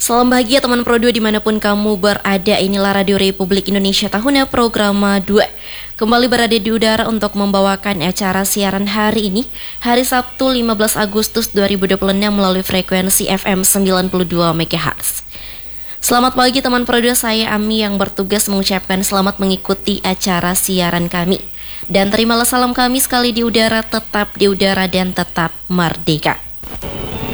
Salam bahagia teman Pro 2 dimanapun kamu berada. Inilah Radio Republik Indonesia Tahunnya Programa 2 kembali berada di udara untuk membawakan acara siaran hari ini, hari Sabtu 15 Agustus 2026 melalui frekuensi FM 92 MHz. Selamat pagi teman Pro 2, saya Ami yang bertugas mengucapkan selamat mengikuti acara siaran kami. Dan terimalah salam kami sekali di udara, tetap di udara dan tetap merdeka.